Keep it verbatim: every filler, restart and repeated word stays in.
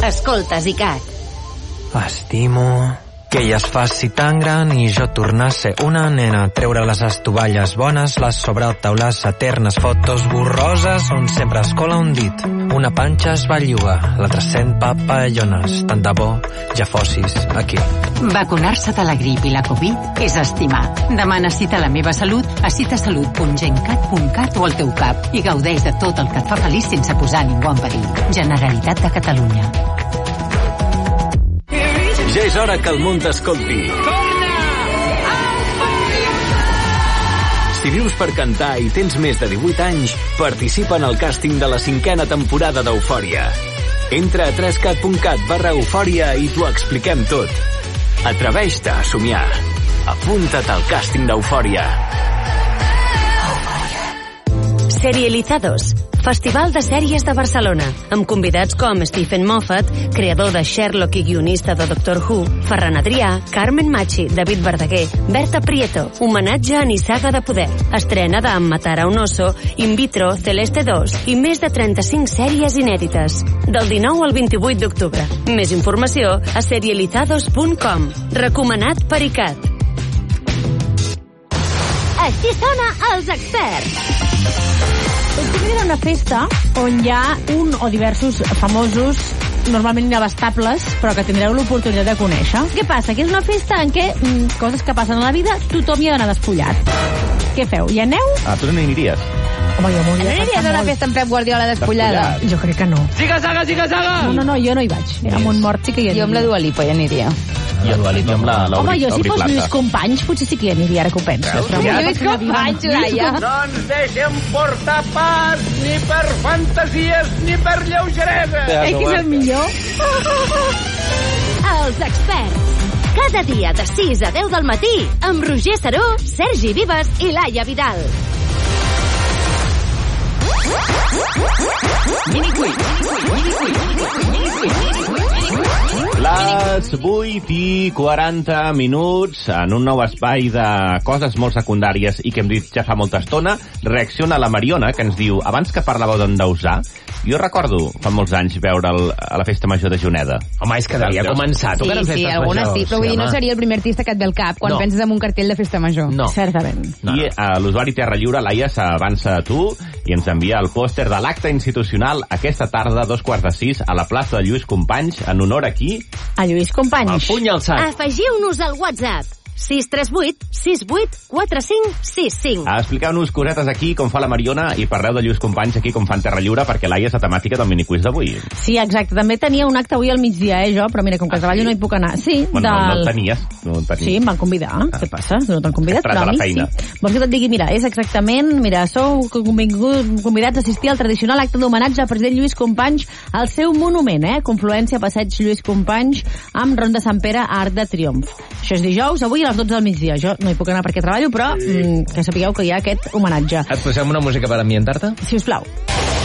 Escoltes I C A T. Estimo que ella es faci tan gran i jo tornar a ser una nena, treure les estovalles bones, les sobretaules eternes, fotos borroses on sempre es cola un dit, una panxa es belluga, l'altra sent papallones, tant de bo ja fossis aquí. Vacunar-se de la grip i la Covid és estimar. Demana cita a la meva salut a citasalut punt gencat punt cat o al teu cap i gaudeix de tot el que et fa feliç sense posar ningú en perill. Generalitat de Catalunya. Ja és hora que el món t'escolti. Si vius per cantar i tens més de divuit anys, participa en el càsting de la cinquena temporada d'Eufòria. Entra a trescat punt cat barra eufòria i t'ho expliquem tot. Atreveix-te a somiar. Apunta't al càsting d'Eufòria. Serializados, Festival de Sèries de Barcelona, amb convidats com Stephen Moffat, creador de Sherlock i guionista de Doctor Who, Ferran Adrià, Carmen Machi, David Verdaguer, Berta Prieto, homenatge a Nissaga de Poder, estrena de Matar a un oso, In vitro, Celeste dos i més de trenta-cinc sèries inèdites. Del dinou al vint-i-vuit d'octubre. Més informació a serializados punt com. Recomanat per I C A T. Així sona Els Experts. Potser era una festa on hi ha un o diversos famosos, normalment inabastables, però que tindreu l'oportunitat de conèixer. Què passa? Que és una festa en què mm, coses que passen a la vida, tothom hi ha d'anar despullat. Què feu? Hi aneu? Ah, tu no hi aniries? Home, jo m'ho No aniries a una festa amb Pep Guardiola despullada? Jo crec que no. Ziga-zaga, ziga-zaga! No, no, no, jo no hi vaig. Amb un mort sí que hi aniria. Jo amb la Dua Lipa hi aniria. Jo amb la Home, jo si fos Lluís Companys potser sí que hi aniria, ara que ho penses. Lluís Companys, Laia. No ens deixem portar pas ni per fantasies ni per lleugeresa. Eh, que és el millor? Els Experts. Cada dia de sis a deu del matí amb Roger Saró, Sergi Vives i Laia Vidal. Les vuit i quaranta minuts en un nou espai de coses molt secundàries i que hem dit ja fa molta estona. Reacciona la Mariona, que ens diu: abans que parlàveu d'endeusar, jo recordo fa molts anys veure'l a la festa major de Juneda. Home, és que devia començar. Sí, sí, algunes sí, però vull dir, no seria el primer artista que et ve al cap quan No. penses en un cartell de festa major. No. Certament. No, I a l'usuari Terra Lliure, Laia, s'avança a tu i ens envia el pòster de l'acte institucional aquesta tarda, a dos quarts de sis, a la plaça de Lluís Companys, en honor a qui? A Lluís Companys. El puny alçat. Afegiu-nos al WhatsApp sis tres vuit sis vuit quatre cinc sis cinc. Ah, expliqueu-nos cosetes aquí, com fa la Mariona, i parleu de Lluís Companys aquí, com fan Terra Lliure, perquè Laia és la temàtica del miniquiz d'avui. Sí, exacte. També tenia un acte avui al migdia, eh, jo, però mira, com que Ah, treballo sí? no hi puc anar. Sí, Bueno, del... no, no el tenies. No el tenies. Sí, em van convidar. Ah. Què passa? No t'han convidat, Has però a pres a mi la feina. sí. Vols que et digui? Mira, és exactament... Mira, sou convingut- convidats a assistir al tradicional acte d'homenatge al president Lluís Companys al seu monument, eh? Confluència Passeig Lluís Companys amb Ronda Sant Pere a Arc de Triomf. Això és dijous, avui a les dotze del migdia. Jo no hi puc anar perquè treballo, però mm, que sapigueu que hi ha aquest homenatge. Et posem una música per ambientar-te? Si us plau.